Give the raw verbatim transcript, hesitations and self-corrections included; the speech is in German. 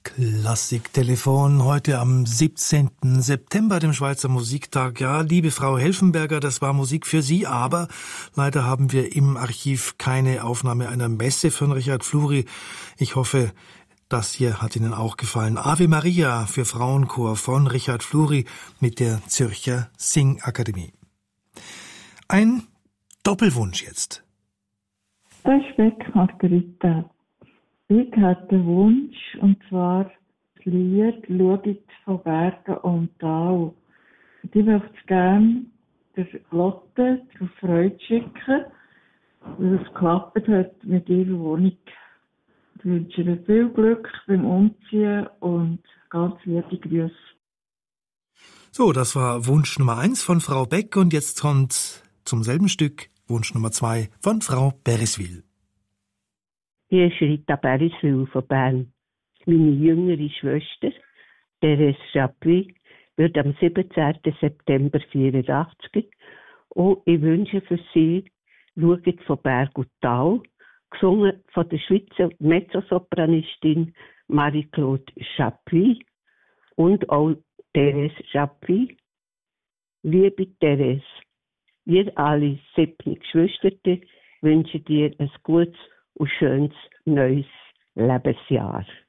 Klassiktelefon heute am siebzehnten September, dem Schweizer Musiktag. Ja, liebe Frau Helfenberger, das war Musik für Sie, aber leider haben wir im Archiv keine Aufnahme einer Messe von Richard Fluri. Ich hoffe, das hier hat Ihnen auch gefallen. Ave Maria für Frauenchor von Richard Fluri mit der Zürcher Singakademie. Ein Doppelwunsch jetzt. Das ist Margarita. Ich hatte den Wunsch, und zwar das Lied «Schaut von Bergen und Tal». Und ich möchte es gerne der Lotte zur Freude schicken, weil es geklappt hat mit ihrer Wohnung. Ich wünsche ihr viel Glück beim Umziehen und ganz liebe Grüße. So, das war Wunsch Nummer eins von Frau Beck und jetzt kommt zum selben Stück Wunsch Nummer zwei von Frau Beriswil. Hier ist Rita Beriswil von Bern. Meine jüngere Schwester, Therese Chapuis, wird am siebzehnten September vierundachtzig. Und ich wünsche für sie «Schaut von Berg und Tal», gesungen von der Schweizer Mezzosopranistin Marie-Claude Chapuis und auch Therese Chapuis. Liebe Therese, wir alle sieben Geschwister wünschen dir ein gutes und schönes neues Lebensjahr.